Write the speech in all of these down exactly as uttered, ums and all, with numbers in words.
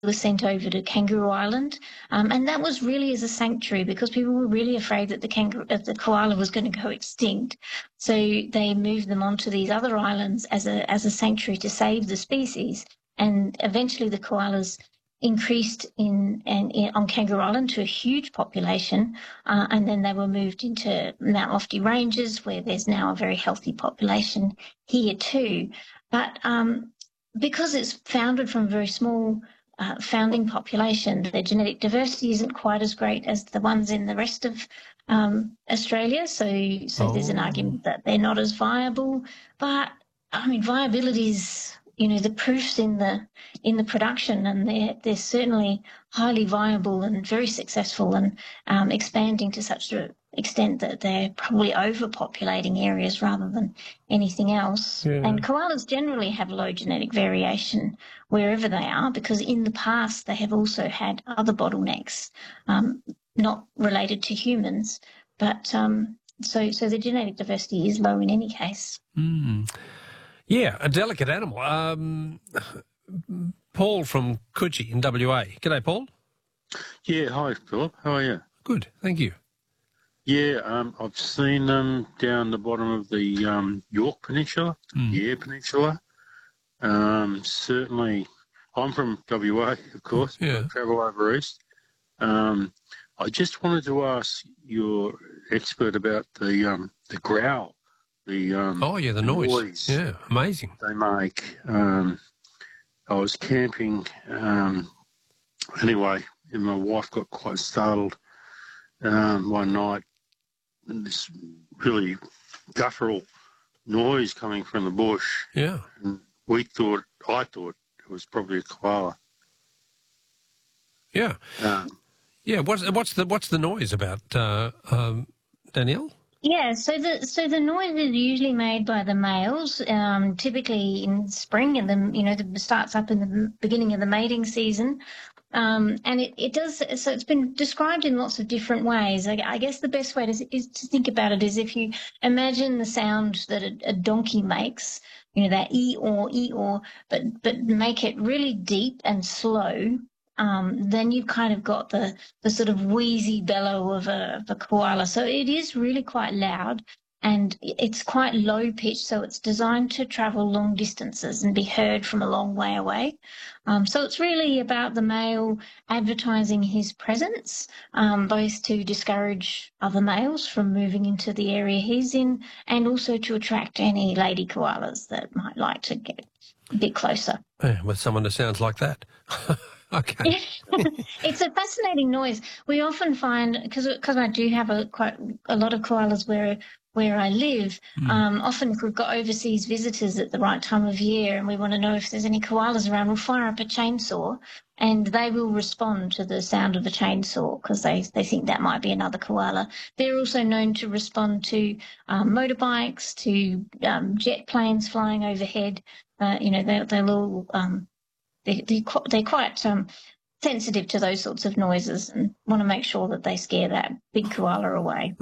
was sent over to Kangaroo Island, um, and that was really as a sanctuary because people were really afraid that the kangaroo, uh, the koala was going to go extinct. So they moved them onto these other islands as a as a sanctuary to save the species. And eventually, the koalas increased in, in, in on Kangaroo Island to a huge population, uh, and then they were moved into Mount Lofty Ranges, where there's now a very healthy population here too. But um, because it's founded from a very small uh, founding population, the genetic diversity isn't quite as great as the ones in the rest of um, Australia. So, so Oh. there's an argument that they're not as viable. But I mean, viability is, you know, the proof's in the in the production, and they're they're certainly highly viable and very successful, and um, expanding to such an extent that they're probably overpopulating areas rather than anything else. Yeah. And koalas generally have low genetic variation wherever they are, because in the past they have also had other bottlenecks, um, not related to humans, but um, so so the genetic diversity is low in any case. Mm. Yeah, a delicate animal. Um, Paul from Coogee in W A. G'day, Paul. Yeah, hi, Philip. How are you? Good, thank you. Yeah, um, I've seen them down the bottom of the um, York Peninsula, Mm. the Eyre Peninsula. Um, certainly, I'm from W A, of course. Yeah. I travel over east. Um, I just wanted to ask your expert about the um, the growl, the um, Oh, yeah, the noise. noise Yeah, amazing. they make. Um, I was camping um, anyway, and my wife got quite startled um, one night. And this really guttural noise coming from the bush. Yeah. And we thought, I thought it was probably a koala. Yeah. Um, Yeah, what's, what's, the, what's the noise about, uh, um, Danielle? Yeah, so the so the noise is usually made by the males, um, typically in spring, and then you know the starts up in the beginning of the mating season, um, and it, it does. So it's been described in lots of different ways. I, I guess the best way to, is to think about it is if you imagine the sound that a, a donkey makes, you know, that e or e or, but but make it really deep and slow. Um, then you've kind of got the, the sort of wheezy bellow of a, of a koala. So it is really quite loud, and it's quite low pitched. So it's designed to travel long distances and be heard from a long way away. Um, so it's really about the male advertising his presence, um, both to discourage other males from moving into the area he's in, and also to attract any lady koalas that might like to get a bit closer. Yeah, with someone that sounds like that. Okay. It's a fascinating noise. We often find, because because I do have a quite a lot of koalas where where I live. Mm. Um, often, if we've got overseas visitors at the right time of year, and we want to know if there's any koalas around, we'll fire up a chainsaw, and they will respond to the sound of the chainsaw because they they think that might be another koala. They're also known to respond to um, motorbikes, to um, jet planes flying overhead. Uh, you know, they're they're all um, they they they're quite um, sensitive to those sorts of noises, and want to make sure that they scare that big koala away.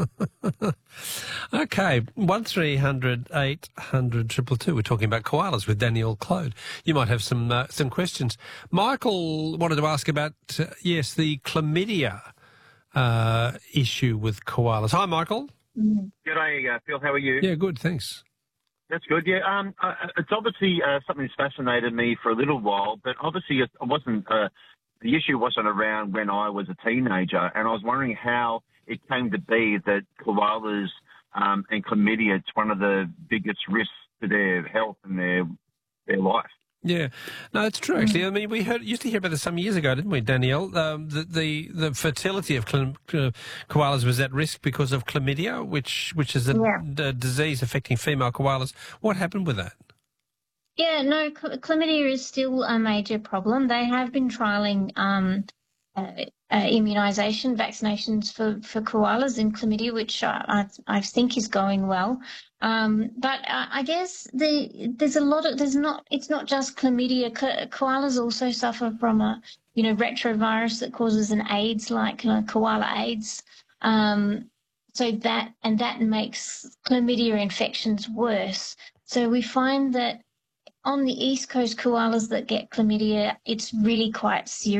Okay, one three hundred eight hundred triple two. We're talking about koalas with Danielle Clode. You might have some uh, some questions. Michael wanted to ask about uh, yes, the chlamydia uh, issue with koalas. Hi, Michael. Mm. G'day, uh, Phil. How are you? Yeah, good. Thanks. That's good. Yeah, um, uh, it's obviously uh, something that's fascinated me for a little while, but obviously it wasn't. Uh, the issue wasn't around when I was a teenager, and I was wondering how it came to be that koalas um, and chlamydia, it's one of the biggest risks to their health and their their life. Yeah, no, it's true actually. I mean, we heard used to hear about this some years ago, didn't we, Danielle? Um, the, the the fertility of ko- koalas was at risk because of chlamydia, which which is a, Yeah. a disease affecting female koalas. What happened with that? Yeah, no, chla- chlamydia is still a major problem. They have been trialling um, uh, uh, immunisation, vaccinations for, for koalas in chlamydia, which I, I, I think is going well. Um, but uh, I guess the, there's a lot of, there's not, it's not just chlamydia. Ko- koalas also suffer from a, you know, retrovirus that causes an AIDS, like uh, koala AIDS. Um, so that, and that makes chlamydia infections worse. So we find that on the East Coast koalas that get chlamydia, it's really quite serious.